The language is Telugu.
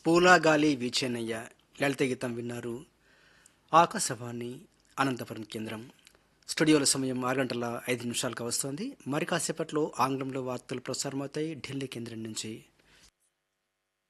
పూలాగాలి వీచేనయ్య లలిత గీతం విన్నారు. ఆకాశవాణి అనంతపురం కేంద్రం. స్టూడియోల సమయం 6 గంటల 5 నిమిషాలుగా వస్తోంది. మరి కాసేపట్లో ఆంగ్లంలో వార్తలు ప్రసారమవుతాయి ఢిల్లీ కేంద్రం నుంచి.